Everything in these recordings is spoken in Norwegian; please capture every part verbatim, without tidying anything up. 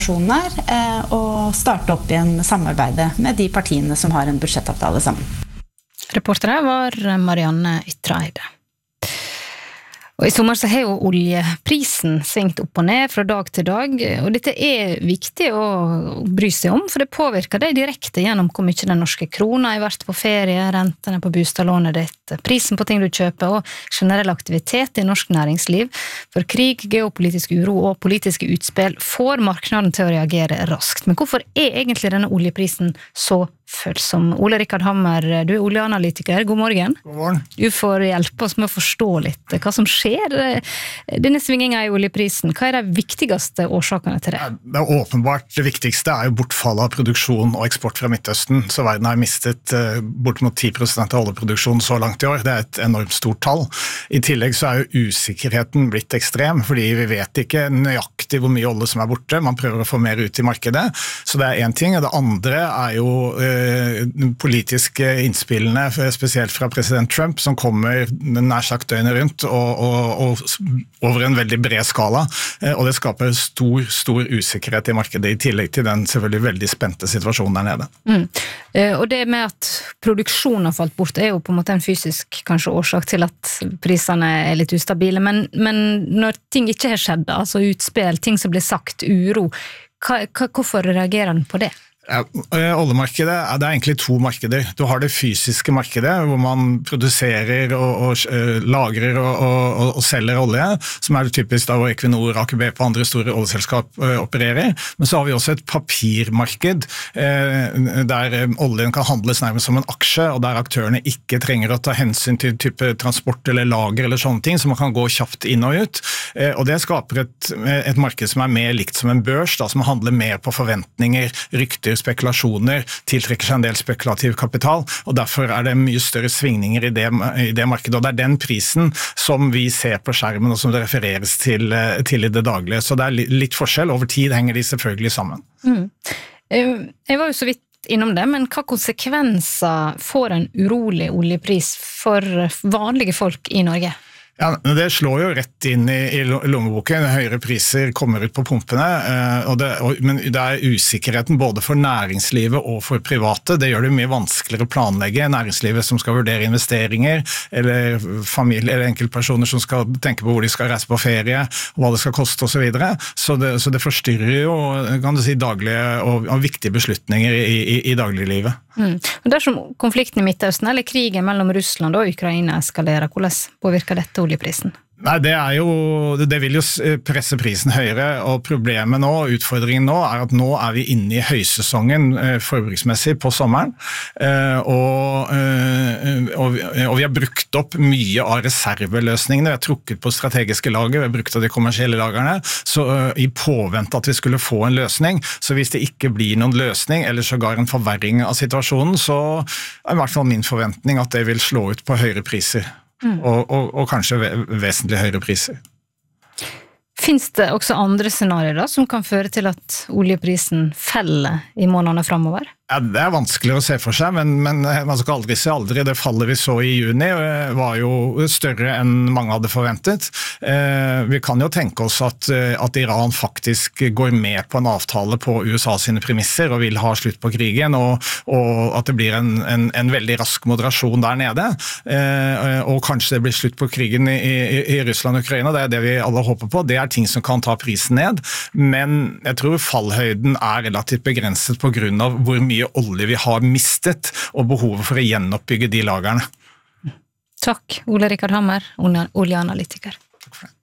eh, og starte opp igjen samarbeidet med de partiene som har en budsjettavtale sammen. Reportere var Marianne Ytreide. Og I sommer så har jo oljeprisen svingt opp og ned fra dag til dag, og dette er viktig å bry seg om, for det påvirker deg direkte gjennom hvor mye den norske krona er verdt på ferie, rentene på bostadlånet ditt, prisen på ting du kjøper og generell aktivitet I norsk næringsliv. For krig, geopolitisk uro og politiske utspill får marknaden til å reagere raskt. Men hvorfor er egentlig denne oljeprisen så følsom? Ole Rikard Hammer, du er oljeanalytiker. God morgen. God morgen. Du får hjelpe oss med å forstå litt hva som skjer. Denne svingingen I oljeprisen, hva er de viktigste årsakene til det? Det er åpenbart det viktigste er jo bortfallet av produksjon og eksport fra Midtøsten, så verden har mistet bort mot ti prosent av oljeproduksjonen så langt I år. Det er et enormt stort tall. I tillegg så er jo usikkerheten blitt ekstrem, fordi vi vet ikke nøyaktig hvor mye olje som er borte. Man prøver å få mer ut I markedet, så det er en ting. Det andre er jo de politiske innspillene, spesielt fra president Trump, som kommer nær sagt døgnet rundt og, og, og over en veldig bred skala, og det skaper stor, stor usikkerhet I markedet, I tillegg til den selvfølgelig veldig spente situasjonen der nede. Mm. Og det med at produksjonen har falt bort, er jo på en måte en fysisk kanskje årsak til at prisene er litt ustabile, men, men når ting ikke har skjedd, altså utspill, ting som blir sagt, uro, hva, hva, hvorfor reagerer den på det? Ja, oljemarkedet, det er egentlig to markeder. Du har det fysiske markedet, hvor man produserer og, og uh, lagrer og, og, og selger olje, som er det typisk da hvor Equinor, A K B på andre store oljeselskap uh, opererer. Men så har vi også et papirmarked, uh, der um, oljen kan handles nærmest som en aksje, og der aktørene ikke trenger å ta hensyn til type transport eller lager eller sånne ting, så man kan gå kjapt inn og ut. Uh, og det skaper et, et marked som er mer likt som en børs, da, som handler mer på forventninger, rykter, spekulasjoner, tiltrekker seg en del spekulativ kapital, og derfor er det mye større svingninger I det, I det markedet, og det er den prisen som vi ser på skjermen, og som det refereres til, til I det daglige. Så det er litt forskjell, over tid henger de selvfølgelig sammen. Mm. Jeg var jo så vidt innom det, men hva konsekvenser får en urolig oljepris for vanlige folk I Norge? Ja, det slår jo rett inn I, I lommeboken. Høyere priser kommer ut på pumpene, og det, og, men det er usikkerheten både for næringslivet og for private. Det gjør det mye vanskeligere å planlegge. Næringslivet som skal vurdere investeringer, eller familie eller enkeltpersoner som skal tenke på hvor de skal reise på ferie, og hva det skal koste og så videre. Så det, så det forstyrrer jo, kan du si, daglige og, og viktige beslutninger I, I, I dagliglivet. Mm. Og dersom konflikten I Midtøsten eller krigen mellom Russland og Ukraina eskalerer, hvordan påvirker dette oljeprisen? Nei, det er jo, det vil jo presse prisen høyere, og problemet nå, utfordringen nå, er at nå er vi inne I høysesongen eh, forbruksmessig på sommeren, eh, og, eh, og, vi, og vi har brukt opp mye av reserveløsningene, vi har trukket på strategiske lager, vi har brukt av de kommersielle lagerne, så eh, I påvente at vi skulle få en løsning, så hvis det ikke blir noen løsning, eller sågar en forverring av situasjonen, så er I hvert fall min forventning at det vil slå ut på høyere priser. Mm. Og, og, og kanskje vesentlig høyere priser. Finns det også andre scenarier da, som kan føre til at oljeprisen feller I månedene fremover? Ja, det er vanskeligere å se for seg, men, men man skal aldri se aldri. Det fallet vi så I juni var jo større enn mange hadde forventet. Eh, vi kan jo tenke oss at, at Iran faktisk går med på en avtale på USA sine premisser og vil ha slutt på krigen, og, og at det blir en, en, en veldig rask moderasjon der nede. Eh, og kanskje det blir slutt på krigen I, I, I Russland og Ukraina, det er det vi alle håper på. Det er ting som kan ta prisen ned, men jeg tror fallhøyden er relativt begrenset på grunn av hvor mye olje vi har mistet, og behovet for å gjenoppbygge de lagerne. Takk, Ole Rikard Hammer, oljeanalytiker. Takk for det.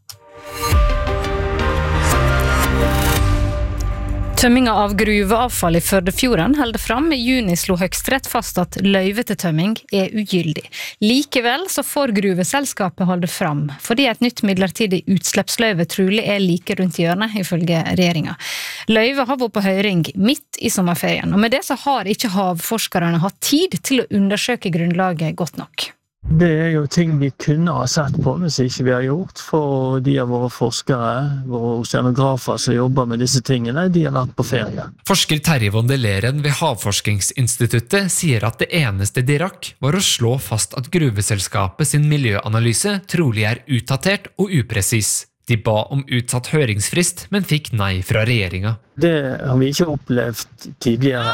Tømminga av gruveavfall I Førdefjorden holder fram. I juni slo Høyesterett fast at løyve til tømming er ugyldig. Likevel så får gruveselskapet holde fram, fordi et nytt midlertidig utslippsløyve trolig er like rundt hjørnet, ifølge regjeringa. Løyve har vært på høring midt I sommerferien, og med det så har ikke havforskerne hatt tid til å undersøke grunnlaget godt nok. Det er jo ting vi kunne ha sett på, men som ikke vi har gjort, for de av våre forskere, våre oceanografer som jobber med disse tingene, de har vært på ferie. Forsker Terje Vondeleren ved Havforskningsinstituttet sier at det eneste de rakk var å slå fast at gruveselskapet sin miljøanalyse trolig er utdatert og upresis. De ba om utsatt høringsfrist, men fikk nei fra regjeringa. Det har vi ikke opplevd tidligere.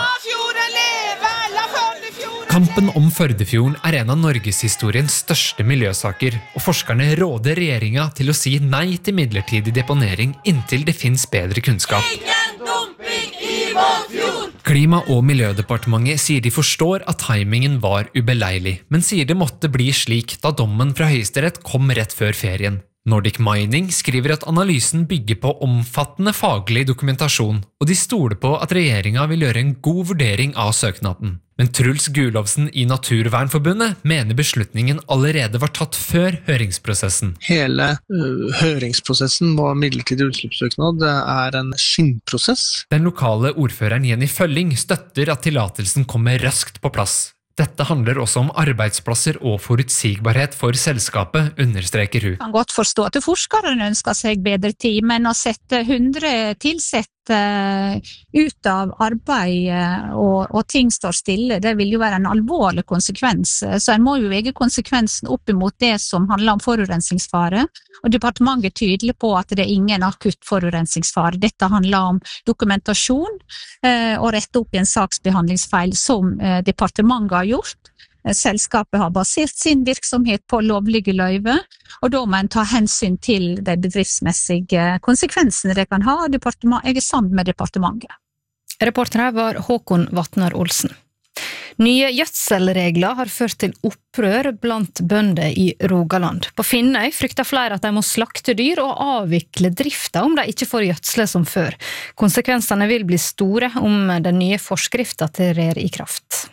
Kampen om Førdefjorden er en av Norgeshistoriens største miljøsaker, og forskerne råder regjeringa til å si nei til midlertidig deponering inntil det finnes bedre kunnskap. Ingen dumping i vår fjord! Klima- og miljødepartementet sier de forstår at timingen var ubeleilig, men sier det måtte bli slik da dommen fra Høyesterett kom rett før ferien. Nordic Mining skriver at analysen bygger på omfattende faglig dokumentasjon, og de stoler på at regjeringa vil gjøre en god vurdering av søknaden. Men Truls Gulovsen i Naturvernforbundet mener beslutningen allerede var tatt før høringsprosessen. Hele uh, høringsprosessen var midlertidig utslippssøknad. Det er en skinnprosess. Den lokale ordføreren Jenny Følling støtter at tillatelsen kommer raskt på plass. Dette handler også om arbeidsplasser og forutsigbarhet for selskapet, understreker hun. Jeg kan godt forstå at forskerne ønsker seg bedre tid, men å sette hundre tilsette ut av arbeid og, og ting står stille, det vil jo være en alvorlig konsekvens. Så en må jo vege konsekvensen opp imot det som handler om forurensingsfare, og departementet er tydelig på at det er ingen akutt forurensingsfare. Dette handler om dokumentasjon eh, og rette opp i en saksbehandlingsfeil som eh, departementet har gjort. Selskapet har basert sin virksomhet på lovlige løyve, og da må en ta hensyn til de bedriftsmessige konsekvensene det kan ha. Jeg er sammen med departementet. Reporter her var Håkon Vatnar Olsen. Nye gjødselregler har ført til opprør blant bønder i Rogaland. På Finnøy frykter flere at de må slakte dyr og avvikle drifta om de ikke får gjødsle som før. Konsekvensene vil bli store om den nye forskriften trer i kraft.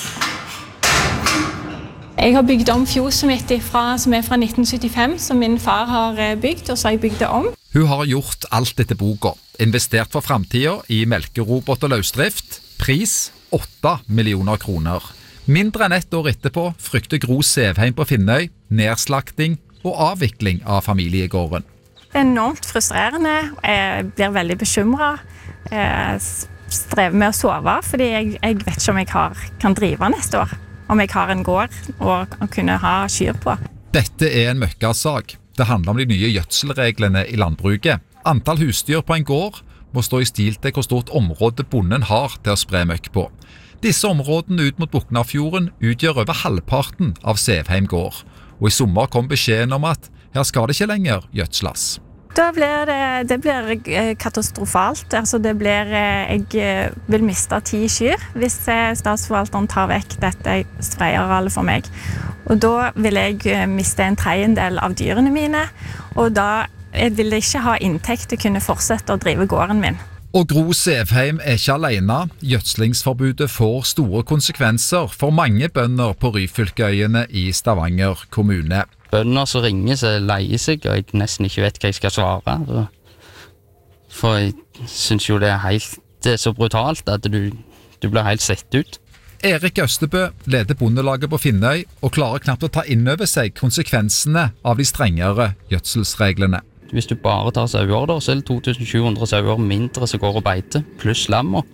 Jeg har bygd om fjoset mitt fra, som er fra nitten syttifem, som min far har bygd, og så har jeg bygd det om. Hun har gjort alt etter boka, investert for fremtiden i melkerobot og løsdrift, pris åtte millioner kroner. Mindre enn ett år etterpå frykter Gro Sævheim på Finnøy, nedslakting og avvikling av familiegården. Det er enormt frustrerende, jeg blir veldig bekymret, jeg strever med å sove, fordi jeg, jeg vet ikke om jeg har, kan drive neste år. Om jeg har en gård og kunne ha kyr på. Dette er en møkkasak. Det handler om de nye gjødselreglene i landbruket. Antall husdyr på en gård må stå i stil til hvor stort område bonden har til å spre møkk på. Disse områdene ut mot Boknafjorden utgjør over halvparten av Sævheim gård. Og i sommer kom beskjeden om at her skal det ikke lenger gjødsles. Da blir det, det blir katastrofalt. Altså det blir, jeg vil miste ti kyr hvis statsforvalteren tar vekk dette spreiearealet for meg. Og da vil jeg miste en tredjedel av dyrene mine, og da vil jeg ikke ha inntekt til å kunne fortsette å drive gården min. Og Gro Sævheim er ikke alene. Gjødslingsforbudet får store konsekvenser for mange bønder på Ryfylkeøyene i Stavanger kommune. Bønder som ringer seg leier seg, og jeg nesten ikke vet hva jeg skal svare. For jeg synes jo det er helt det er så brutalt at du, du blir helt sett ut. Erik Østebø leder bondelaget på Finnøy og klarer knapt å ta inn over seg konsekvensene av de strengere gjødselsreglene. Hvis du bare tar sauer, da, så er det to tusen sju hundre sauer mindre som går og beiter, pluss lammer.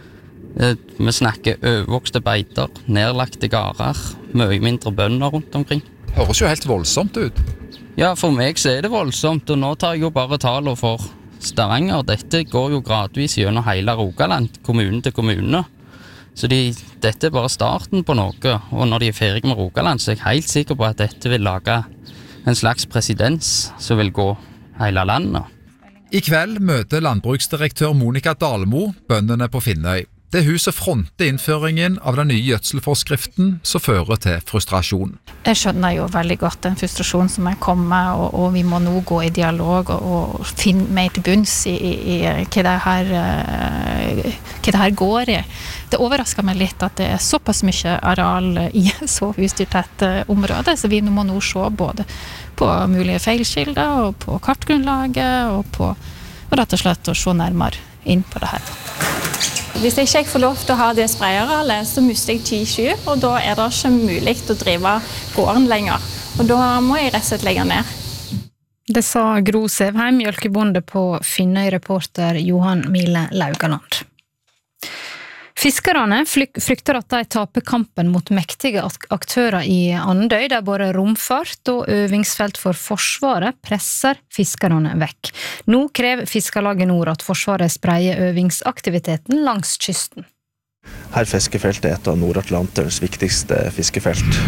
Vi snakker overvokste beiter, nedlagte garer, mye mindre bønder rundt omkring. Høres jo helt voldsomt ut. Ja, for meg så er det voldsomt, og nå tar jeg jo bare tallene for Stavanger. Dette går jo gradvis gjennom hele Rogaland, kommune til kommune. Så de, dette er bare starten på noe, og når de er ferdig med Rogaland, så er jeg helt sikker på at dette vil lage en slags presedens som vil gå hele landet. I kveld møter landbruksdirektør Monica Dalmo bøndene på Finnøy. Det er hun som fronter innføringen av den nye gjødselforskriften som fører til frustrasjon. Jeg skjønner jo veldig godt den frustrasjonen som er kommet, og, og vi må nå gå i dialog og, og finne mer til bunns i, i, i hva, det her, hva det her går i. Det overrasker meg litt at det er såpass mye areal i så husdyrtett område, så vi må nå se både på mulige feilskilder og på kartgrunnlaget og på og rett og slett å se nærmere inn på det her. Hvis jeg ikke får lov til å ha det spreiearealet, så mister jeg ti kyr, og da er det ikke mulig å drive gården lenger. Og da må jeg rett og slett legge ned. Det sa Gro Sævheim, mjølkebonde på Finnøy, reporter Johan Mille Laugaland. Fiskerne frykter at de taper kampen mot mektige aktører i Andøy, der både romfart og øvingsfelt for Forsvaret presser fiskerne vekk. Nå krever Fiskarlaget Nord at Forsvaret spreier øvingsaktiviteten langs kysten. Her fiskefeltet er et av Nord-Atlanterens viktigste fiskefelt.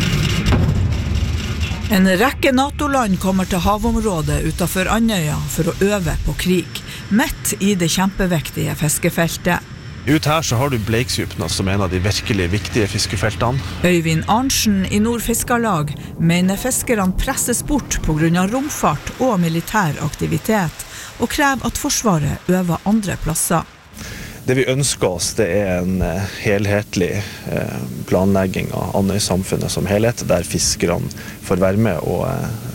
En rekke NATO-land kommer til havområdet utenfor Andøya for å øve på krig, midt i det kjempeviktige fiskefeltet. Ut her så har du Bleiksdjupna som en av de virkelig viktige fiskefeltene. Øyvind Arntzen i Nord Fiskarlag mener fiskerne presses bort på grunn av romfart og militær aktivitet, og krever at Forsvaret øver andre plasser. Det vi ønsker oss, det er en helhetlig planlegging av Andøy-samfunnet som helhet, der fiskerne får være med og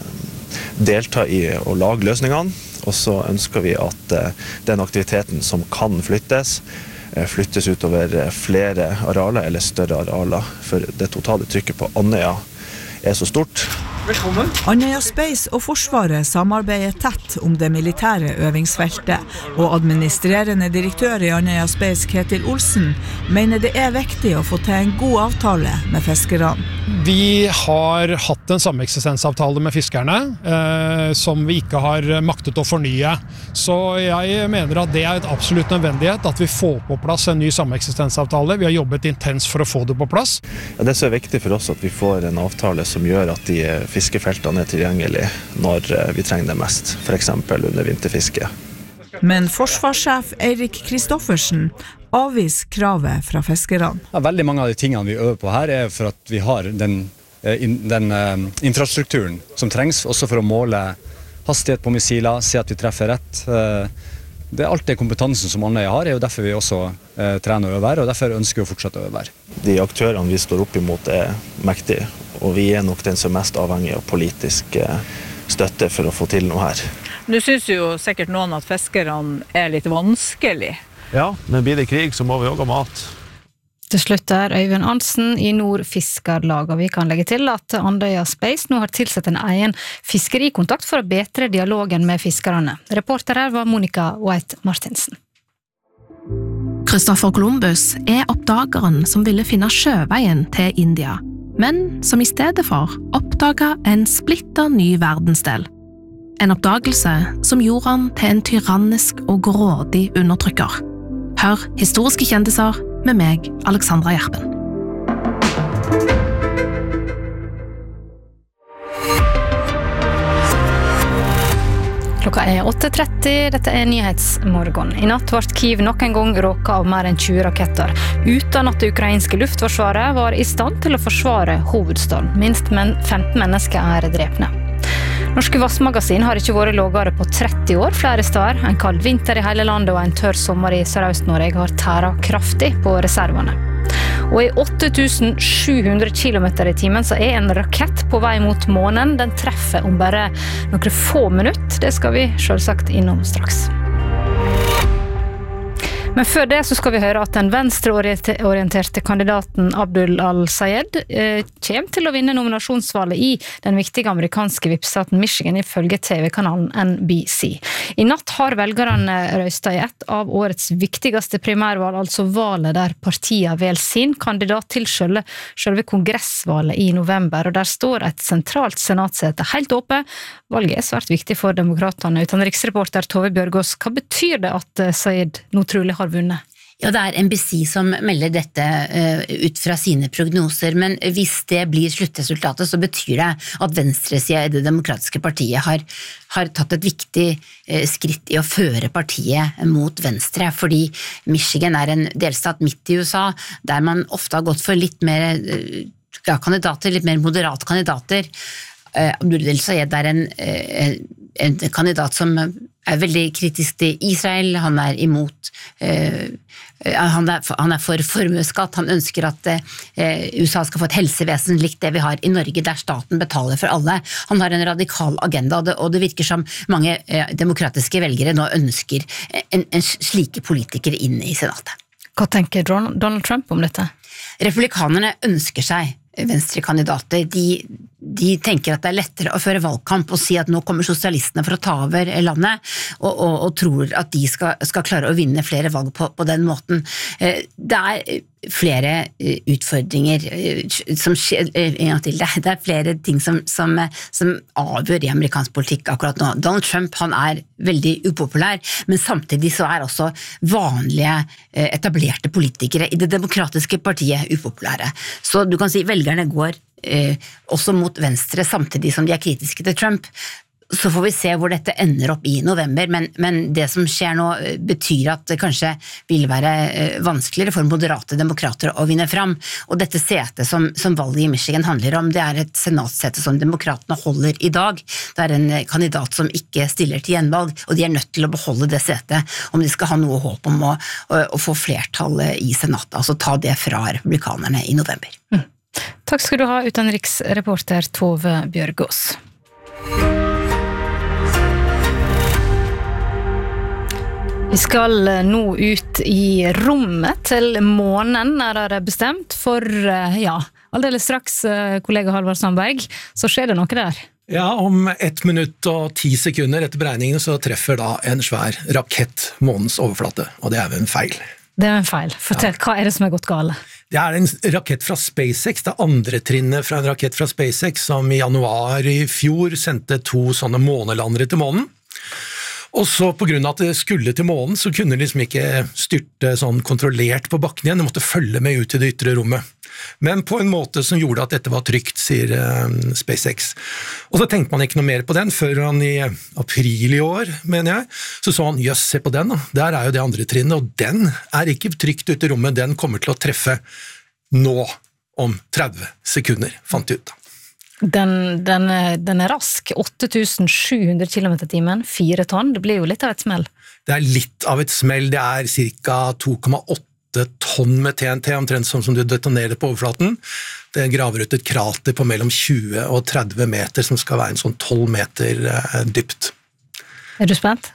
delta i å lage løsningene. Og så ønsker vi at den aktiviteten som kan flyttes, flyttes utover flere arealer eller større arealer, for det totale trykket på Andøya er så stort. Velkommen. Andøya Space og Forsvaret samarbeider tett om det militære øvingsfeltet, og administrerende direktør i Andøya Space, Ketil Olsen, mener det er viktig å få til en god avtale med fiskerne. Vi har hatt en sameksistensavtale med fiskerne, eh, som vi ikke har maktet å fornye. Så jeg mener at det er et absolutt nødvendighet at vi får på plass en ny sameksistensavtale. Vi har jobbet intenst for å få det på plass. Ja, det er så viktig for oss at vi får en avtale som gjør at de fiskefeltene er tilgjengelige når vi trenger det mest, for eksempel under vinterfiske. Men forsvarssjef Eirik Kristoffersen avviser kravet fra fiskerne. Ja, veldig mange av de tingene vi øver på her er for at vi har den, den uh, infrastrukturen som trengs, også for å måle hastighet på missiler, se at vi treffer rett. Uh, det er alt det kompetansen som Andøya har, er jo derfor vi også uh, trener og øver, og derfor ønsker vi å fortsette å øve her. De aktørene vi står opp imot er mektige, og vi er nok den som er mest avhengig av politisk uh, støtte for å få til noe her. Nå synes jo sikkert noen at fiskerne er litt vanskelig. Ja, men blir det krig så må vi også ha mat. Til slutt er Øyvind Arntzen i Nord Fiskarlag, og vi kan legge til at Andøya Space nå har tilsatt en egen fiskerikontakt for å bedre dialogen med fiskerne. Reporter her var Monica White Martinsen. Christopher Columbus er oppdageren som ville finne sjøveien til India, men som i stedet for oppdaget en splitter ny verdensdel. En oppdagelse som gjorde han til en tyrannisk og grådig undertrykker. Hør historiske kjendiser med meg, Alexandra Gjerpen. Klokka er åtte tretti, dette er Nyhetsmorgon. I natt ble Kyiv nok en gang råket av mer enn tjue raketter, uten at det ukrainske luftforsvaret var i stand til å forsvare hovedstaden. Minst femten mennesker er drepne. Norske vassmagasin har ikke vært lavere på tretti år flere steder. En kald vinter i hele landet og en tørr sommer i Sørøst-Norge har tæret kraftig på reservene. Og i åtte tusen sju hundre kilometer i timen så er en rakett på vei mot månen. Den treffer om bare noen få minutter. Det skal vi selvsagt innom straks. Men før det så skal vi høre at den venstreorienterte kandidaten Abdul Al-Sayed eh, kommer til å vinne nominasjonsvalget i den viktige amerikanske vippstaten Michigan ifølge T V-kanalen N B C. I natt har velgerne røstet i ett av årets viktigste primærvalg, altså valget der partiet vel sin kandidat til selve, selve kongressvalget i november, og der står et sentralt senatsete helt åpent. Valget er svært viktig for demokratene. Utenriksreporter Tove Bjørgaas, hva betyr det at Sayed nå trolig har vunnet? Ja, det er N B C som melder dette uh, ut fra sine prognoser, men hvis det blir sluttresultatet, så betyr det at venstresiden i det demokratiske partiet har, har tatt et viktig uh, skritt i å føre partiet mot venstre, fordi Michigan er en delstat midt i U S A, der man ofte har gått for litt mer uh, ja, kandidater, litt mer moderate kandidater. Uh, Abdul Al-Sayed er en, uh, en kandidat som er veldig kritisk til Israel, han er imot uh, han, er, han er for formuesskatt, han ønsker at uh, U S A skal få et helsevesen likt det vi har i Norge, der staten betaler for alle. Han har en radikal agenda, og det, og det virker som mange uh, demokratiske velgere nå ønsker en, en slike politikere inn i senatet. Hva tenker Donald Trump om dette? Republikanerne ønsker seg venstrekandidater, de, de tenker at det er lettere å føre valgkamp og si at nå kommer sosialistene for å ta over landet, og, og, og tror at de skal, skal klare å vinne flere valg på, på den måten. Det er flere utfordringer som skjer, en gang til, det er flere ting som, som, som avgjør i amerikansk politikk akkurat nå. Donald Trump, han er veldig upopulær, men samtidig så er også vanlige etablerte politikere i det demokratiske partiet upopulære. Så du kan si velgerne går eh, også mot venstre samtidig som de er kritiske til Trump. Så får vi se hvor dette ender opp i november, men, men det som skjer nå betyr at det kanskje vil være vanskeligere for moderate demokrater å vinne fram. Og dette setet som, som valget i Michigan handler om, det er et senatssete som demokratene holder i dag. Det er en kandidat som ikke stiller til gjenvalg, og de er nødt til å beholde det setet om de skal ha noe håp om å, å, å få flertallet i senatet, altså ta det fra republikanerne i november. Mm. Takk skal du ha, utenriksreporter Tove Bjørgaas. Vi skal nå ut i rommet til månen, er det bestemt, for ja, aldeles straks, kollega Halvard Sandberg, så skjer det noe der. Ja, om ett minutt og ti sekunder etter beregningene så treffer da en svær rakett månens overflate, og det er vel en feil. Det er en feil. Fortell, ja. Hva er det som er gått gale? Det er en rakett fra SpaceX, det andre trinnet fra en rakett fra SpaceX, som i januar i fjor sendte to sånne månelandere til månen. Og så på grunn av at det skulle til månen, så kunne de liksom ikke styrte sånn kontrollert på bakken igjen, de måtte følge med ut i det ytre rommet. Men på en måte som gjorde at dette var trygt, sier uh, SpaceX. Og så tenkte man ikke noe mer på den, før han i april i år, mener jeg, så så han, jøss, se på den da, der er jo det andre trinnet, og den er ikke trygt ute i rommet, den kommer til å treffe nå om tretti sekunder, fant de ut da. Den, den, den er rask, åtte tusen sju hundre kilometer i timen, fire tonn, det blir jo litt av et smell. Det er litt av et smell, det er cirka to komma åtte tonn med T N T, omtrent som, som du detonerer på overflaten. Det graver ut et krater på mellom tjue og tretti meter, som skal være en sånn tolv meter eh, dypt. Er du spent?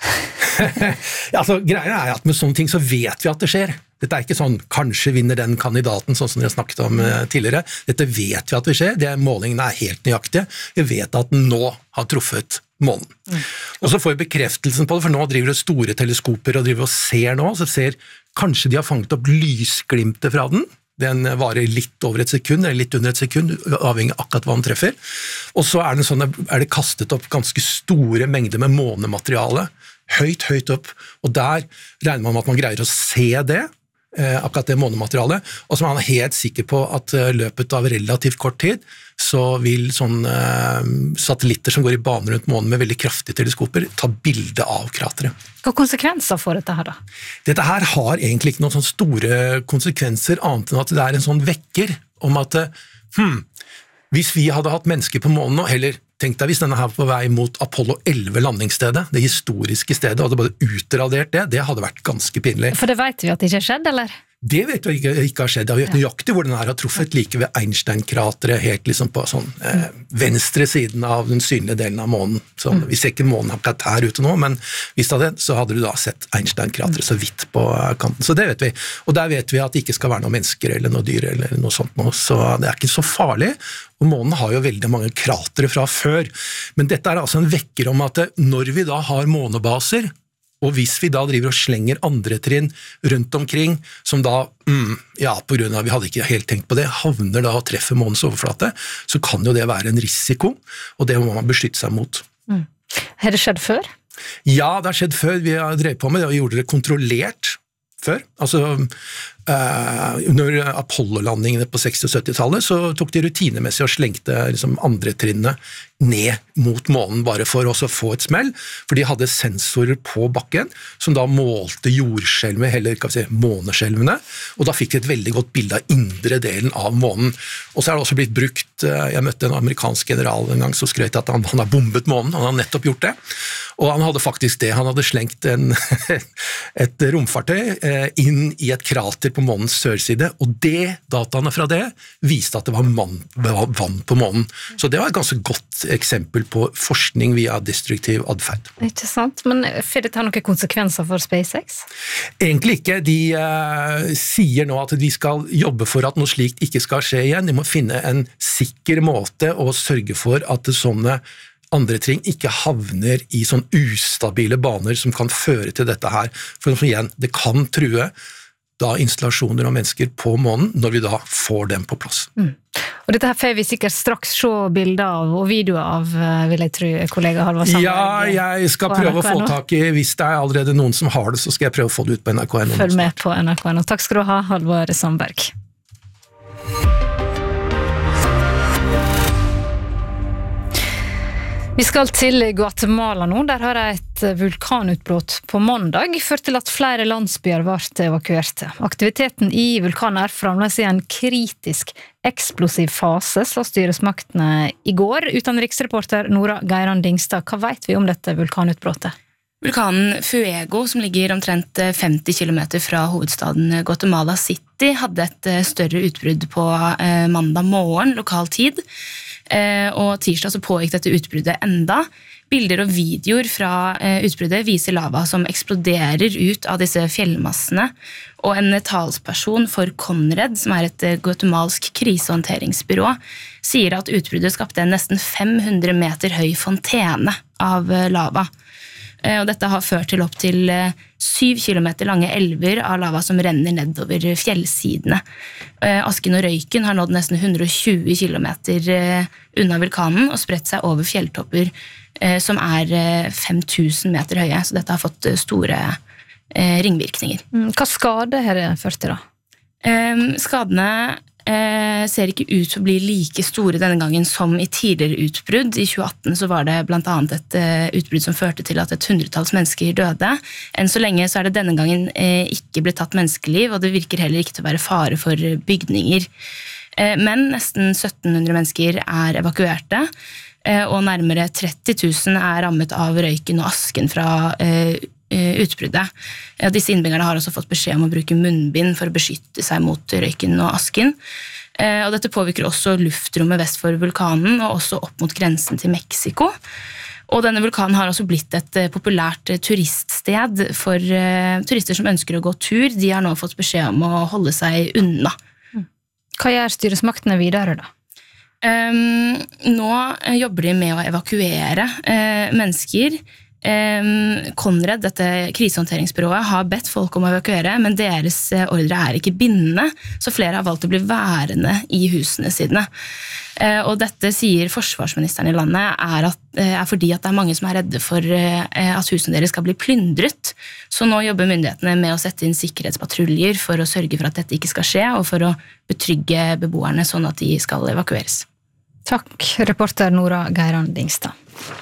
Ja, altså, greia er at med sånne ting så vet vi at det skjer. Dette er ikke sånn, kanskje vinner den kandidaten, sånn som dere snakket om tidligere. Dette vet vi at det skjer, det, målingene er helt nøyaktige. Vi vet at den nå har truffet månen. Mm. Og så får vi bekreftelsen på det, for nå driver det store teleskoper og driver og ser nå, så ser kanskje de har fanget opp lysglimter fra den. Den varer litt over et sekund, eller litt under et sekund, avhengig av akkurat hva den treffer. Og så er det, sånn, er det kastet opp ganske store mengder med månemateriale, høyt, høyt opp, og der regner man med at man greier å se det, akkurat det månematerialet, og så er man helt sikker på at løpet av relativt kort tid så vil sånne satellitter som går i bane rundt månen med veldig kraftige teleskoper ta bilde av krateret. Hva konsekvenser får dette her da? Dette her har egentlig ikke noen sånne store konsekvenser, annet enn at det er en sånn vekker om at hmm, hvis vi hadde hatt mennesker på månen nå, eller tenk deg hvis denne her på vei mot Apollo elleve landingsstedet, det historiske stedet, hadde bare utradert det, det hadde vært ganske pinlig. For det vet vi at det ikke har skjedd, eller? Det vet vi ikke, ikke har skjedd. Det har vært nøyaktig hvor den her har truffet like ved Einstein-krateret, helt liksom på sånn eh, venstre siden av den synlige delen av månen. Så, mm. Vi ser ikke månen akkurat her ute nå, men hvis det hadde, så hadde du da sett Einstein-krateret så vidt på kanten. Så det vet vi. Og der vet vi at det ikke skal være noen mennesker eller noe dyr eller noe sånt nå, så det er ikke så farlig. Og månen har jo veldig mange kratere fra før. Men dette er altså en vekker om at når vi da har månebaser, og hvis vi da driver og slenger andre trinn rundt omkring, som da, mm, ja, på grunn av vi hadde ikke helt tenkt på det, havner da og treffer månens overflate, så kan jo det være en risiko, og det må man beskytte seg mot. Mm. Har det skjedd før? Ja, det har skjedd før. Vi har drevet på med det, og vi gjorde det kontrollert før. Altså, Uh, under Apollo-landingene på seksti- og syttitallet så tok de rutinemessig og slengte liksom, andre trinnet ned mot månen bare for å få et smell, for de hadde sensorer på bakken som da målte jordskjelvet, eller kan vi si måneskjelvene, og da fikk de et veldig godt bilde av indre delen av månen. Og så er det også blitt brukt, uh, jeg møtte en amerikansk general en gang som skrøt at han, han har bombet månen, han har nettopp gjort det, og han hadde faktisk det, han hadde slengt en, et romfartøy uh, inn i et krater på månens sørside, og det, dataene fra det viste at det var, man, var vann på månen. Så det var et ganske godt eksempel på forskning via destruktiv adferd. Ikke sant, men får det ta noen konsekvenser for SpaceX? Egentlig ikke. De uh, sier nå at de skal jobbe for at noe slikt ikke skal skje igjen. De må finne en sikker måte å sørge for at det sånne andre ting ikke havner i sånn ustabile baner som kan føre til dette her. For igjen, det kan true da installasjoner av mennesker på månen når vi da får dem på plass. Mm. Og dette her får vi sikkert straks se bilder av og videoer av, vil jeg tro, kollega Halvard Sandberg. Ja, jeg skal prøve å få tak i, hvis det er allerede noen som har det, så skal jeg prøve å få det ut på N R K N O. Følg med på N R K N O. Takk skal du ha, Halvard Sandberg. Vi skal til Guatemala nå, der har et vulkanutbrott på mandag ført til at flere landsbyer ble evakuerte. Aktiviteten i vulkanen er fremdeles i en kritisk eksplosiv fase, sa styresmaktene i går. Utenriksreporter Nora Geiran Dingstad, hva vet vi om dette vulkanutbrottet? Vulkanen Fuego, som ligger omtrent femti kilometer fra hovedstaden Guatemala City, hadde et større utbrudd på mandag morgen, lokal tid. Og tirsdag så pågikk dette utbruddet enda. Bilder og videoer fra utbruddet viser lava som eksploderer ut av disse fjellmassene, og en talsperson for Conred, som er et guatemalsk krisehåndteringsbyrå, sier at utbruddet skapte en nesten fem hundre meter høy fontene av lava. Og dette har ført til opp til syv kilometer lange elver av lava som renner nedover fjellsidene. Asken og røyken har nådd nesten hundre og tjue kilometer unna vulkanen og spredt seg over fjelltopper som er fem tusen meter høye, så dette har fått store ringvirkninger. Hva skade har det ført til da? Skadene Eh, ser ikke ut til å bli like store denne gangen som i tidligere utbrudd. I tjue atten så var det blant annet et uh, utbrudd som førte til at et hundretalls mennesker døde. Enn så lenge så er det denne gangen eh, ikke blitt tatt menneskeliv, og det virker heller ikke til å være fare for bygninger. Eh, men nesten sytten hundre mennesker er evakuerte, eh, og nærmere tretti tusen er rammet av røyken og asken fra eh, utbruddet. Disse innbyggerne har også fått beskjed om å bruke munnbind for å beskytte seg mot røyken og asken. Og dette påvirker også luftrommet vest for vulkanen, og også opp mot grensen til Mexico. Og denne vulkanen har også blitt et populært turiststed for turister som ønsker å gå tur. De har nå fått beskjed om å holde seg unna. Hva gjør styresmaktene videre da? Um, nå jobber de med å evakuere uh, mennesker. Conred, dette krisehåndteringsbyrået, har bedt folk om å evakuere, men deres ordre er ikke bindende, så flere har valgt å bli værende i husene sine. Og dette, sier forsvarsministeren i landet, er, at, er fordi at det er mange som er redde for at husene deres skal bli plyndret. Så nå jobber myndighetene med å sette inn sikkerhetspatruljer for å sørge for at dette ikke skal skje, og for å betrygge beboerne sånn at de skal evakueres. Takk, reporter Nora Geiran Dingstad.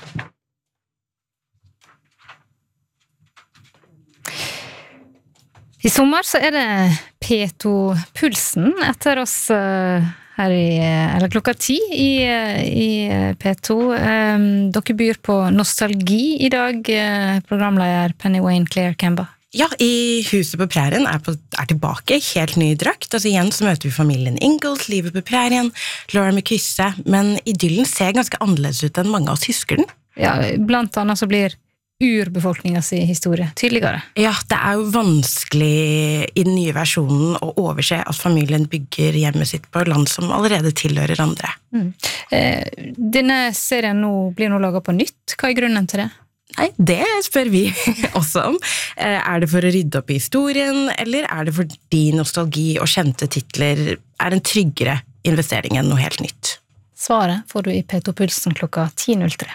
I sommer så er det P to-pulsen etter oss her i, eller klokka ti i, i P to. Dere byr på nostalgi i dag, programleder Penny Wayne Claire Kemba. Ja, i Huset på prærien er, på, er tilbake, helt ny drakt. Altså igjen så møter vi familien Ingalls, livet på prærien, Laura med kysse, men idyllen ser ganske annerledes ut enn mange av oss husker den. Ja, blant annet så blir urbefolkningens historie tydeligere. Ja, det er jo vanskelig i den nye versjonen å overse at familien bygger hjemmet sitt på land som allerede tilhører andre. Mm. Eh, denne serien nå blir nå laget på nytt. Hva er grunnen til det? Nei, det spør vi også om. Eh, er det for å rydde opp i historien, eller er det fordi nostalgi og kjente titler er en tryggere investering enn noe helt nytt? Svaret får du i P to-pulsen klokka ti null tre.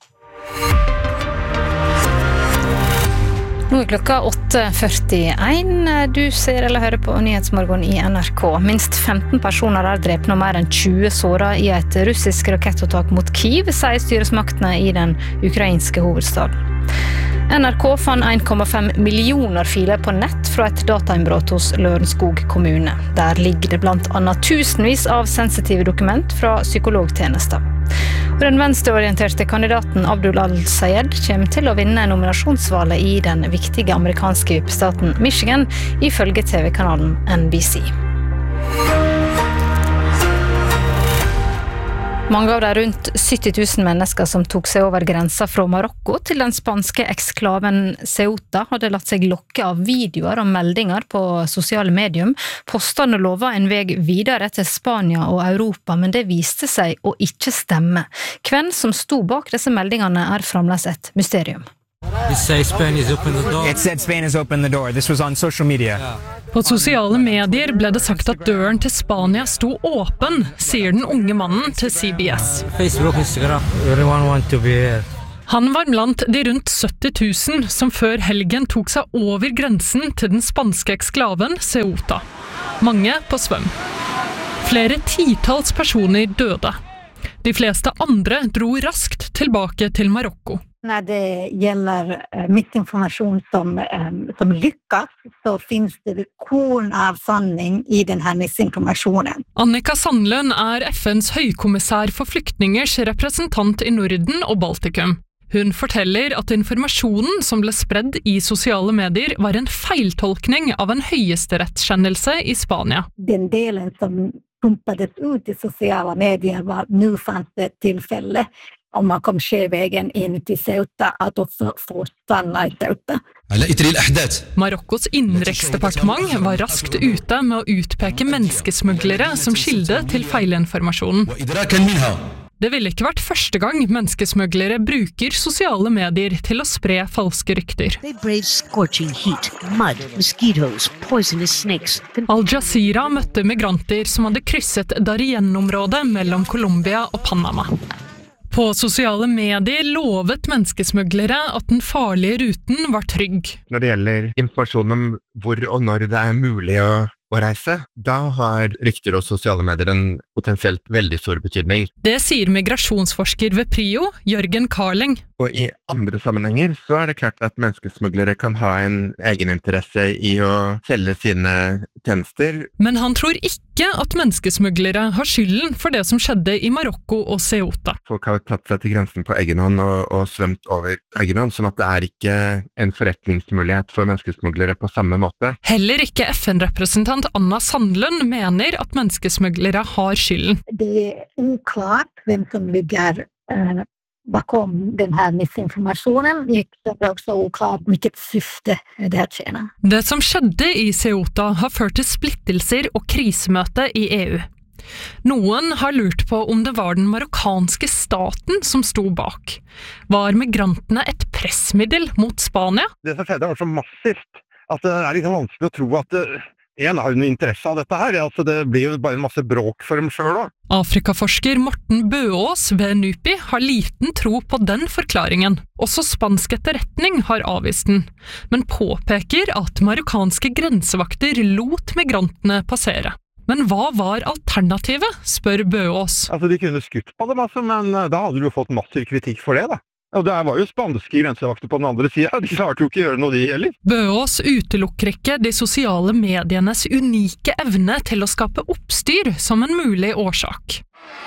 Nå er klokka åtte førtien. Du ser eller hører på Nyhetsmorgen i N R K. Minst femten personer er drept og mer enn tjue såret i et russisk rakettåtak mot Kyiv, sier styresmaktene i den ukrainske hovedstaden. N R K fant en komma fem millioner filer på nett fra et datainnbrudd hos Lørenskog kommune. Der ligger det blant annet tusenvis av sensitive dokument fra psykologtjenester. Og den venstreorienterte kandidaten Abdul Al-Sayed kommer til å vinne nominasjonsvalget i den viktige amerikanske vippestaten Michigan, ifølge T V-kanalen N B C. Mange av de rundt sytti tusen mennesker som tok seg over grensa fra Marokko til den spanske eksklaven Ceuta hadde latt seg lokke av videoer og meldinger på sosiale medium. Postene lovet en vei videre til Spania og Europa, men det viste seg å ikke stemme. Hvem som sto bak disse meldingene er fremdeles et mysterium. It said Spain is open the door. It said Spain is open the door. This was on social media. På sosiale medier ble det sagt at døren til Spania sto åpen, sier den unge mannen til C B S. Facebook, Instagram, everyone want to be here. Han var blant de rundt sytti tusen som før helgen tok seg over grensen til den spanske eksklaven Ceuta. Mange på svøm. Flere titalls personer døde. De fleste andre dro raskt tilbake til Marokko. När det gäller mittinformation som, som lyckas så finns det korn av sanning i den här missinformationen. Annika Sandlund er F N's høykommissær for flyktningers representant i Norden og Baltikum. Hun forteller at informasjonen som ble spredd i sosiale medier var en feiltolkning av en høyesterettskjennelse i Spania. Den delen som pumpades ut i sociala medier var nu fanns det ett tillfälle om man kom sjövägen in till Ceuta att också få stanna i Ceuta. Marokkos innenriksdepartement var raskt ute med å utpeke menneskesmuglere som kilde til feilinformasjonen. Det ville ikke vært første gang menneskesmuglere bruker sosiale medier til å spre falske rykter. Al Jazeera møtte migranter som hadde krysset Darien-området mellom Colombia og Panama. På sosiale medier lovet menneskesmuglere at den farlige ruten var trygg. Når det gjelder informasjon om hvor og når det er mulig å, å reise, da har rykter og sosiale medier en potensielt veldig stor betydning. Det sier migrasjonsforsker ved Prio, Jørgen Karling. Og i andre sammenhenger så er det klart at menneskesmuglere kan ha en egeninteresse i å selge sine tjenester. Men han tror ikke at menneskesmuglere har skylden for det som skjedde i Marokko og Ceuta. Folk har tatt seg til grensen på egen hånd og, og svømt over egen hånd, sånn at det er ikke en forretningsmulighet for menneskesmuglere på samme måte. Heller ikke F N-representant Anna Sandlund mener at menneskesmuglere har skylden. Det är oklart vem som ligger eh, bakom den här missinformationen. Det är också oklart vilket syfte det här tjänar. Det som skjedde i Ceuta har ført til splittelser og krisemøte i E U. Noen har lurt på om det var den marokkanske staten som sto bak. Var migrantene et pressmiddel mot Spania? Det som skjedde var så massivt at det er litt vanskelig å tro at det En har jo noe interesse av dette her, altså det blir jo bare en masse bråk for dem selv da. Afrikaforsker Morten Bøås ved NUPI har liten tro på den forklaringen. Også spansk etterretning har avvist den, men påpeker at marokkanske grensevakter lot migrantene passere. Men hva var alternativet, spør Bøås. Altså de kunne skutt på dem, altså, men da hadde du jo fått massiv kritikk for det da. Og det var jo spanske grensevakter på den andre siden, de klarte jo ikke å gjøre noe de heller. Bøås utelukker ikke de sosiale medienes unike evne til å skape oppstyr som en mulig årsak.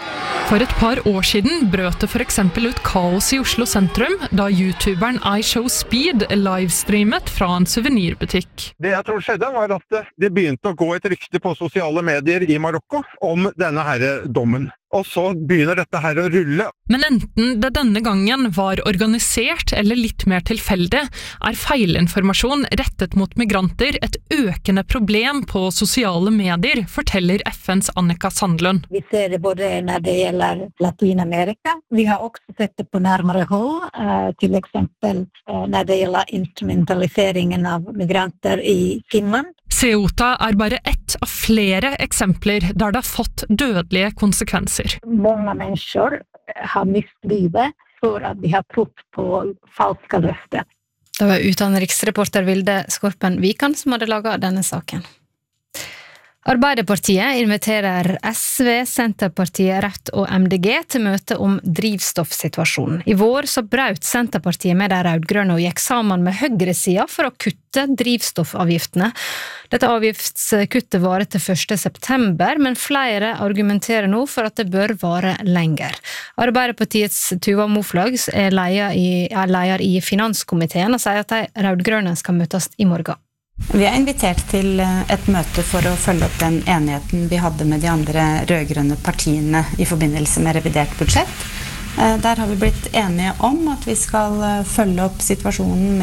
For et par år siden brøt det for eksempel ut kaos i Oslo sentrum, da youtuberen iShowSpeed livestreamet fra en souvenirbutikk. Det jeg tror skjedde var at det begynte å gå et rykte på sosiale medier i Marokko om denne her dommen. Og så begynner dette her å rulle. Men enten det denne gangen var organisert eller litt mer tilfeldig, er feilinformasjon rettet mot migranter et økende problem på sosiale medier, forteller F N's Annika Sandlund. Vi ser det både når det gjelder Latinamerika. Vi har også sett det på nærmere hold, til eksempel når det gjelder instrumentaliseringen av migranter i Finland. Ceuta er bare ett av flere eksempler der det har fått dødelige konsekvenser. Många människor har mist livet för att de har trott på falska löften. Det var utenriksreporter Vilde Skorpen Vikan som hadde laget denne saken. Arbeiderpartiet inviterer S V, Senterpartiet, Rødt og M D G til møte om drivstoffsituasjonen. I vår så brøt Senterpartiet med de rødgrønne og gikk sammen med høyresida for å kutte drivstoffavgiftene. Dette avgiftskuttet varer til første september, men flere argumenterer nå for at det bør vare lenger. Arbeiderpartiets Tuva Moflag er leder i, er leder i finanskomiteen og sier at de rødgrønne skal møtes i morgen. Vi er invitert til et møte for å følge opp den enigheten vi hadde med de andre rødgrønne partiene i forbindelse med revidert budsjett. Der har vi blitt enige om at vi skal følge opp situasjonen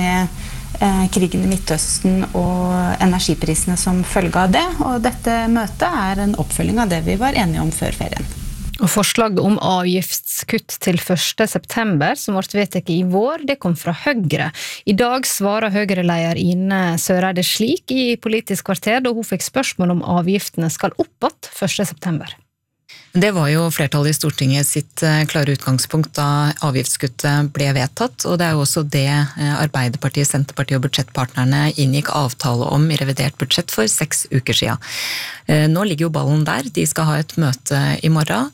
med krigen i Midtøsten og energiprisene som følge av det, og dette møtet er en oppfølging av det vi var enige om før ferien. Og forslaget om avgiftskutt til første september, som ble vedtatt i vår, det kom fra Høyre. I dag svarer Høyre-leder Ine Søreide slik i Politisk kvarter, da hun fikk spørsmål om avgiftene skal opp att første september. Det var jo flertallet i Stortinget sitt klare utgangspunkt da avgiftskuttet ble vedtatt, og det er jo også det Arbeiderpartiet, Senterpartiet og budsjettpartnerne inngikk avtale om i revidert budsjett for seks uker siden. Nå ligger jo ballen der, de skal ha et møte i morgen,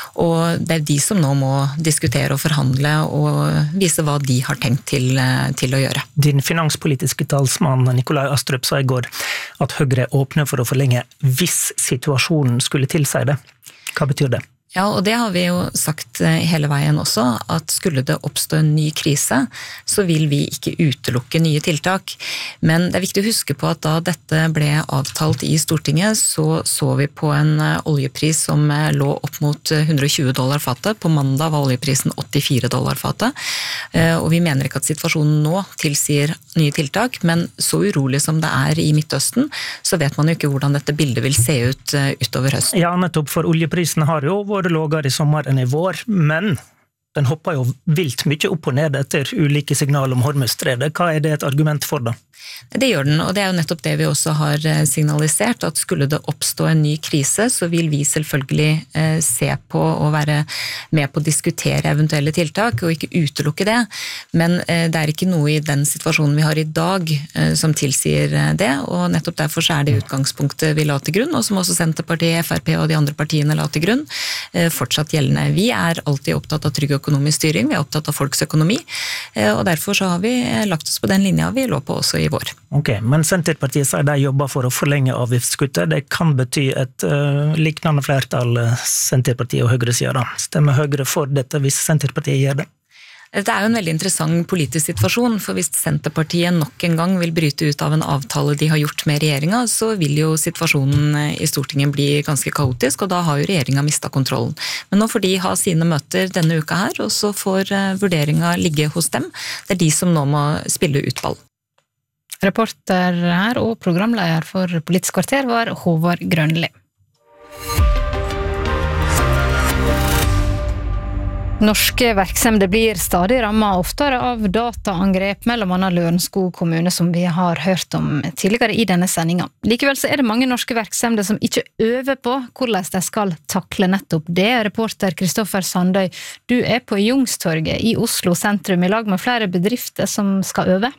og det er de som nå må diskutere og forhandle og vise hva de har tenkt til, til å gjøre. Din finanspolitiske talsmann Nikolai Astrup sa i går at Høyre åpner for å forlenge hvis situasjonen skulle tilsi det. Hva betyr det? Ja, og det har vi jo sagt hele veien også, at skulle det oppstå en ny krise, så vil vi ikke utelukke nye tiltak. Men det er viktig å huske på at da dette ble avtalt i Stortinget, så så vi på en oljepris som lå opp mot hundre og tjue dollar fatet. På mandag var oljeprisen åttifire dollar fatet. Og vi mener ikke at situasjonen nå tilsier nye tiltak, men så urolig som det er i Midtøsten, så vet man jo ikke hvordan dette bildet vil se ut utover høsten. Ja, nettopp, for oljeprisen har jo vært lågere i sommer enn i vår, men den hopper jo vilt mye opp og ned etter ulike signaler om Hormuzstredet. Hva er det et argument for da? Det gjør den, og det er jo nettopp det vi også har signalisert, at skulle det oppstå en ny krise, så vil vi selvfølgelig se på og være med på å diskutere eventuelle tiltak, og ikke utelukke det. Men det er ikke noe i den situasjonen vi har i dag som tilsier det, og nettopp derfor så er det utgangspunktet vi la til grunn, og som også Senterpartiet, F R P og de andre partiene la til grunn, fortsatt gjeldende. Vi er alltid opptatt av trygg økonomisk styring, vi er opptatt av folks økonomi, og derfor så har vi lagt oss på den linja vi lå på også i vår. Ok, men Senterpartiet sier de jobber for å forlenge avgiftskuttet. Det kan bety et uh, liknande flertall Senterpartiet og Høyre sier da. Stemmer Høyre for dette hvis Senterpartiet gjør det? Det er jo en veldig interessant politisk situasjon, for hvis Senterpartiet nok en gang vil bryte ut av en avtale de har gjort med regjeringa, så vil jo situasjonen i Stortinget bli ganske kaotisk, og da har jo regjeringa mistet kontrollen. Men nå får de ha sine møter denne uka her, og så får vurderinga ligge hos dem. Det er de som nå må spille ut ball. Reporter her og programleder for Politisk kvarter var Håvard Grønli. Norske virksomheter blir stadig rammet oftere av dataangrep, mellom annet Lørenskog kommune, som vi har hørt om tidligere i denne sendingen. Likevel så er det mange norske virksomheter som ikke øver på hvordan de skal takle nettopp det. Reporter Kristoffer Sandøy, du er på Youngstorget i Oslo sentrum i lag med flere bedrifter som skal øve.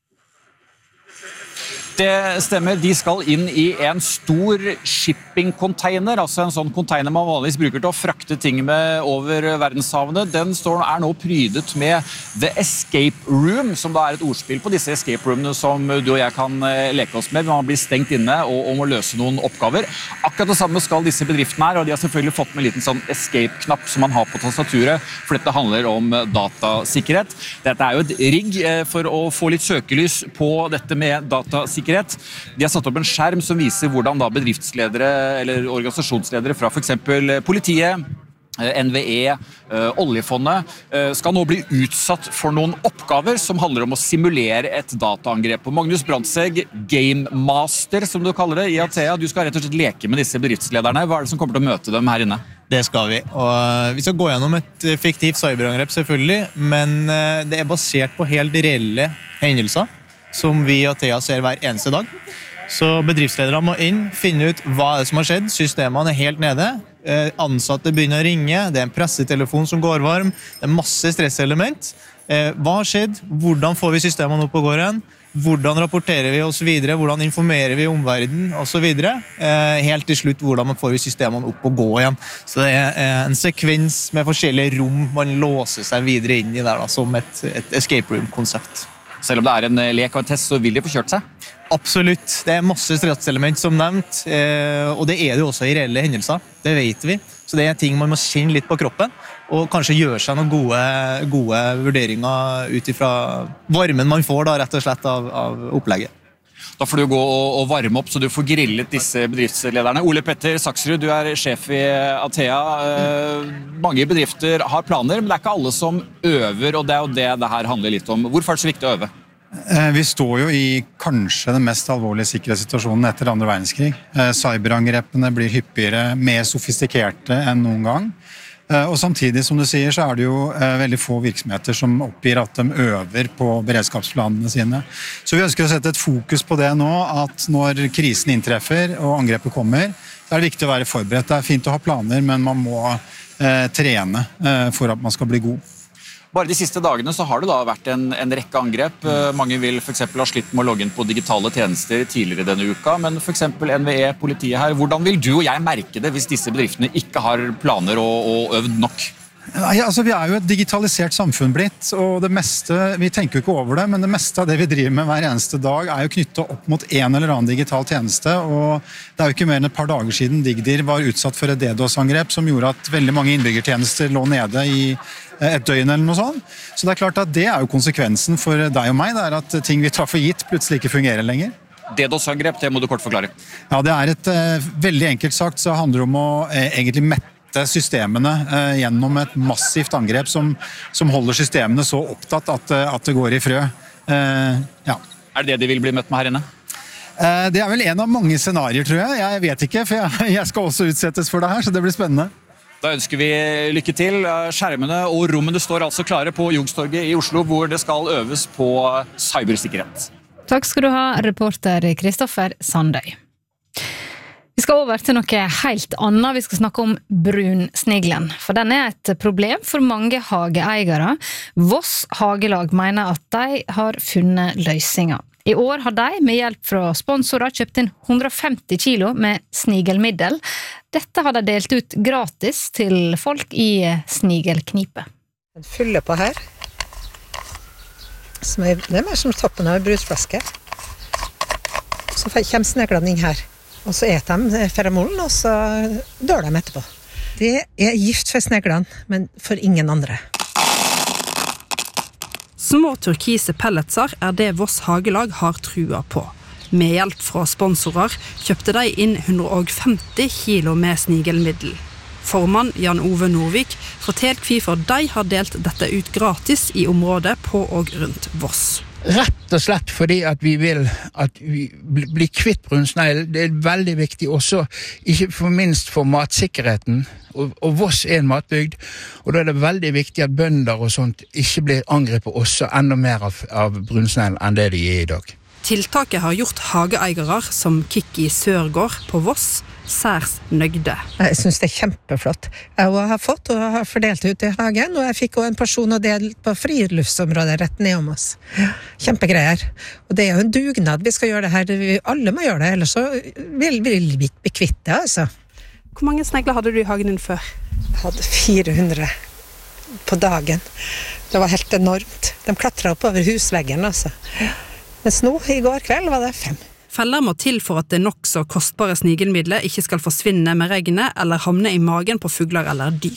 Det stemmer, de skal inn i en stor shipping-container, altså en sånn container man vanligvis bruker til å frakte ting med over verdenshavene. Den står, er nå prydet med The Escape Room, som da er et ordspill på disse escape roomene som du og jeg kan leke oss med. Man blir stengt inne og, og må løse noen oppgaver. Akkurat det samme skal disse bedriftene her, og de har selvfølgelig fått med en liten sånn escape-knapp som man har på tastaturet, for dette handler om datasikkerhet. Dette er jo et rigg for å få litt søkelys på dette med datasikkerhet. De har satt opp en skjerm som viser hvordan da bedriftsledere eller organisasjonsledere fra for eksempel politiet, N V E, oljefondet, skal nå bli utsatt for noen oppgaver som handler om å simulere et dataangrep. Og Magnus Brandsegg, Game Master som du kaller det i Athea, du skal rett og slett leke med disse bedriftslederne. Hva er det som kommer til å møte dem her inne? Det skal vi, og vi skal gå gjennom et fiktivt cyberangrep selvfølgelig, men det er basert på helt reelle hendelser som vi i Athea ser hver eneste dag. Så bedriftsledere må inn, finne ut hva er det som har skjedd, systemene er helt nede, ansatte begynner å ringe, det er en pressetelefon som går varm, det er masse stresselement. Hva har skjedd? Hvordan får vi systemene opp og går igjen? hvordan rapporterer vi oss videre, hvordan informerer vi omverdenen og så videre. Eh, helt til slutt hvordan man får systemene opp og gå igjen. Så det er eh, en sekvens med forskjellige rom man låser seg videre inn i der da, som et, et escape room-konsept. Selv om det er en lek og en test, så vil de få kjørt seg? Absolutt. Det er masse stresselement som nevnt, eh, og det er det jo også i reelle hendelser. Det vet vi. Så det er ting man må kjenne litt på kroppen, og kanskje gjøre seg noen gode, gode vurderinger ut ifra varmen man får da, rett og slett av, av opplegget. Da får du gå og, og varme opp, så du får grillet disse bedriftslederne. Ole Petter Saksrud, du er sjef i Atea. Eh, mange bedrifter har planer, men det er ikke alle som øver, og det er jo det det her handler litt om. Hvorfor er det så viktig å øve? Vi står jo i kanskje den mest alvorlige sikkerhetssituasjonen etter andre verdenskrig. Cyberangrepene blir hyppigere, mer sofistikerte enn noen gang. Og samtidig, som du sier, så er det jo veldig få virksomheter som oppgir at de øver på beredskapsplanene sine. Så vi ønsker å sette et fokus på det nå, at når krisen inntreffer og angrepet kommer, så er det viktig å være forberedt. Det er fint å ha planer, men man må eh, trene eh, for at man skal bli god. Bare de siste dagene så har det da vært en, en rekke angrep. Mange vil for eksempel ha slitt med å logge inn på digitale tjenester tidligere denne uka, men for eksempel N V E, politiet her. Hvordan vil du og jeg merke det hvis disse bedriftene ikke har planer og, og øvd nok? Nei, altså Vi er jo et digitalisert samfunn blitt, og det meste, vi tenker jo ikke over det, men det meste av det vi driver med hver eneste dag er jo knyttet opp mot en eller annen digital tjeneste, og det er jo ikke mer enn et par dager siden Digdir var utsatt for et DDoS-angrep som gjorde at veldig mange innbyggertjenester lå nede i et døgn eller noe sånt. Så det er klart at det er jo konsekvensen for deg og meg, det er at ting vi tar for gitt plutselig ikke fungerer lenger. DDoS-angrep, det må du kort forklare. Ja, det er et uh, veldig enkelt sagt, så handler det om å uh, egentlig mette systemene eh, gjennom et massivt angrep som, som holder systemene så opptatt at, at det går i frø. Eh, ja. Er det det de vil bli møtt med her inne? Eh, det er vel en av mange scenarier, tror jeg. Jeg vet ikke, for jeg, jeg skal også utsettes for det her, så det blir spennende. Da ønsker vi lykke til. Skjermene og rommene står altså klare på Youngstorget i Oslo, hvor det skal øves på cybersikkerhet. Takk skal du ha, reporter Kristoffer Sandøy. Vi skal over til noe helt annet. Vi skal snakke om brunsniglen, for den er et problem for mange hageeiere. Voss Hagelag mener at de har funnet løsninger. I år har de, med hjelp fra sponsorer, kjøpt inn hundre og femti kilo med snigelmiddel. Dette har de delt ut gratis til folk i snigelknipe. Den fyller på her. Som er, det er mer som toppen av en brusflaske. Så kommer sneglene inn her. Og så eter de feromonen, og så dør de etterpå. Det er gift for sneglene, men for ingen andre. Små turkise pelletser er det Voss Hagelag har trua på. Med hjelp fra sponsorer kjøpte de inn hundre og femti kilo med snigelmiddel. Formann Jan Ove Norvik forteller hvorfor de har delt dette ut gratis i området på og rundt Voss. Rett og slett fordi at vi vil at vi blir kvitt brunsnegl. Det er veldig viktig også, ikke for minst for matsikkerheten. Og, og Voss er en matbygd, og da er det veldig viktig at bønder og sånt ikke blir angrepet også enda mer av, av brunsnegl enn det de er i dag. Tiltaket har gjort hageeiere som Kikki Sørgård på Voss særs nøgde. Jeg synes det er kjempeflott. Jeg har fått og har fordelt ut i hagen, og jeg fikk også en person å dele på friluftsområdet rett ned om oss. Kjempegreier. Og det er jo en dugnad vi skal gjøre det her. Vi alle må gjøre det, ellers så vil vi bli kvitt det, altså. Hvor mange snegler hadde du i hagen din før? Jeg hadde fire hundre på dagen. Det var helt enormt. De klatret opp over husveggen, altså. Mens nå, i går kveld, var det fem. Feller må til for at det nokså kostbare snigelmiddelet ikke skal forsvinne med regnet eller hamne i magen på fugler eller dyr.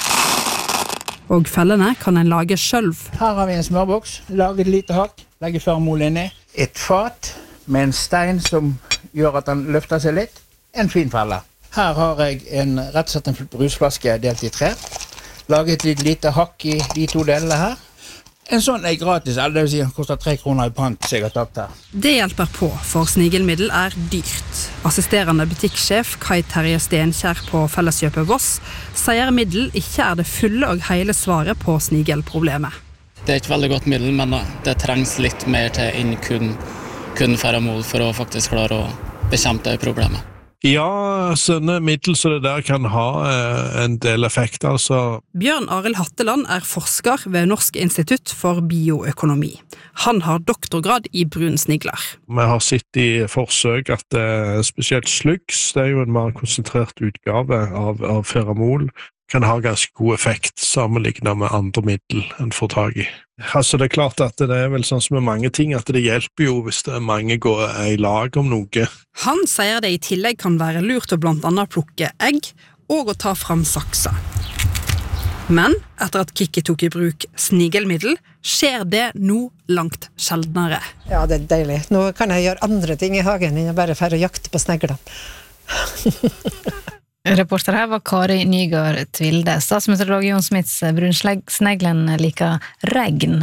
Og fellene kan en lage selv. Her har vi en smørboks, lage et lite hakk, legge fermol inn i. Et fat med en stein som gjør at den løfter seg litt. En fin felle. Her har jeg en, rett og slett en brusflaske delt i tre. Lage et litt lite hakk i de to delene her. En sånn er gratis, eller det vil si den koster tre kroner i pant, så jeg har tatt her. Det hjelper på, for snigelmiddel er dyrt. Assisterende butikksjef Kai Terje Stenkjær på Felleskjøpet Voss sier middel ikke er det fulle og hele svaret på snigelproblemet. Det er et veldig godt middel, men det trengs litt mer til enn kun, kun feromol for å faktisk klare å bekjempe problemet. Ja, sånne middel så det der kan ha eh, en del effekt, altså. Bjørn Arild Hatteland er forsker ved Norsk institutt for bioøkonomi. Han har doktorgrad i brunsnigler. Vi har sett i forsøk at eh, spesielt slugs, det er jo en mer konsentrert utgave av, av feramol, kan ha ganske god effekt sammenlignet med andre middel enn får tag i. Altså det er klart at det er vel sånn som med mange ting, at det hjelper jo hvis det er mange går i lag om noe. Han sier det i tillegg kan være lurt å blant annet plukke egg og å ta fram saksa. Men etter at Kikki tok i bruk snigelmiddel, skjer det nå langt sjeldnere. Ja, det er deilig. Nå kan jeg gjøre andre ting i hagen enn å bare fære og jakte på snegler. Reporter her var Kari Nygaard Tvilde. Statsmeteorolog Jon Smits, brunsneglen liker regn.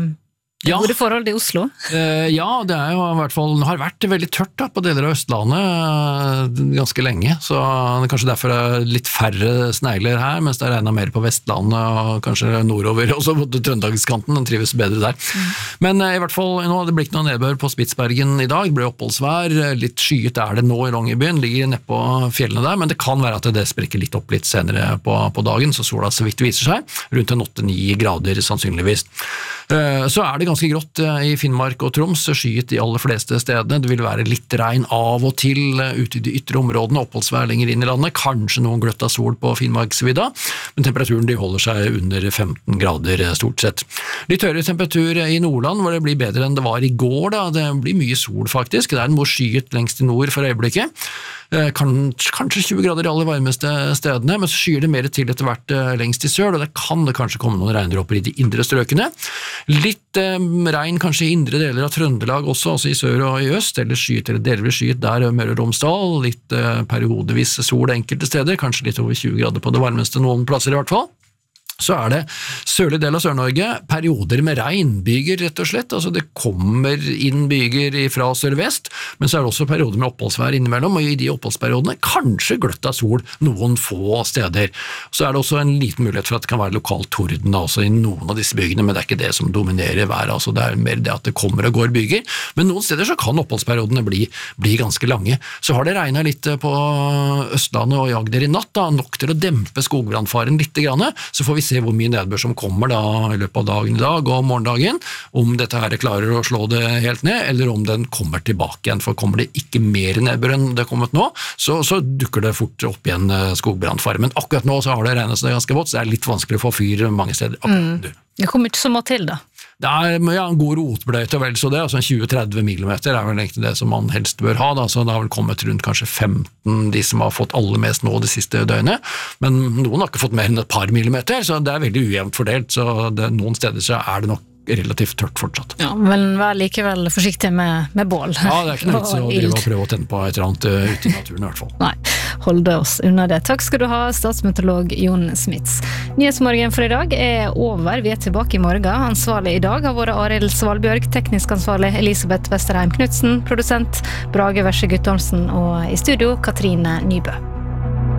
Ja. Gode forhold i Oslo? Uh, ja, det er jo i hvert fall, har vært veldig tørt da, på deler av Østlandet uh, ganske lenge, så det er kanskje derfor det er litt færre snegler her, mens det er regnet mer på Vestlandet og kanskje nordover, også på Trøndelagskanten, den trives bedre der. Mm. Men uh, i hvert fall, nå det blir ikke noe nedbør på Spitsbergen i dag, det ble oppholdsvær, litt skyet er det nå i Longyearbyen, ligger nede på fjellene der, men det kan være at det sprekker litt opp litt senere på, på dagen, så sola så vidt viser seg, rundt en åtte ni grader sannsynligvis. Uh, så er det ganske grått i Finnmark og Troms, skyet de aller fleste stedene. Det vil være litt regn av og til ute i de ytre områdene, oppholdsvær lenger inn i landet, kanskje noen gløtt av sol på Finnmarksvidda, men temperaturen de holder seg under femten grader stort sett. Litt høyere temperatur i Nordland, hvor det blir bedre enn det var i går. Da. Det blir mye sol faktisk, det er noe skyet lengst i nord for øyeblikket. Kanskje, kanskje tjue grader i alle varmeste stedene, men så skyer det mer til etter hvert lengst i sør, og det kan det kanskje komme noen regndråper i de indre strøkene. Litt eh, regn kanskje i indre deler av Trøndelag også, altså i sør og i øst, eller skyet eller delvis skyet der Møre og Romsdal, litt eh, periodevis sol enkelte steder, kanskje litt over tjue grader på det varmeste noen plasser i hvert fall. Så er det sørlig del av Sør-Norge, perioder med regnbyger rett og slett, altså det kommer inn byger fra sør-vest, men så er det også perioder med oppholdsvær innimellom, og i de oppholdsperiodene kanskje gløtt av sol noen få steder. Så er det også en liten mulighet for at det kan være lokal torden da, også i noen av disse bygene, men det er ikke det som dominerer været, altså det er mer det at det kommer og går byger, men noen steder så kan oppholdsperiodene bli, bli ganske lange. Så har det regnet litt på Østlandet og i Agder i natt, da, nok til å dempe skogbrannfaren litt grann, så får vi se hvor mye nedbør som kommer da i løpet av dagen i dag og morgendagen, om dette her klarer å slå det helt ned, eller om den kommer tilbake igjen, for kommer det ikke mer nedbør enn det er kommet nå, så, så dukker det fort opp igjen skogbrannfare. Men akkurat nå så har det regnet seg ganske vått, så det er litt vanskelig å få fyr mange steder. Mm. Det kommer ikke så mye til da. Det er ja, en god rotbløyte vel, så det er altså tjue til tretti millimeter er vel egentlig det som man helst bør ha, da, så det har vel kommet rundt kanskje femten de som har fått aller mest nå det siste døgnet, men noen har ikke fått mer enn et par millimeter, så det er veldig ujevnt fordelt, så det, noen steder så er det nok relativt tørt fortsatt. Ja, men vær likevel forsiktig med, med bål. Ja, det er ikke noe vits å drive og prøve å tenne på et eller annet uh, ute i naturen i hvert fall. Nei, holde oss unna det. Takk skal du ha, statsmeteorolog Jon Smits. Nyhetsmorgen for i dag er over. Vi er tilbake i morgen. Ansvarlig i dag har vært Arild Svalbjørg, teknisk ansvarlig Elisabeth Vesterheim Knudsen, produsent Brage Verse Guttormsen og i studio Katrine Nybø.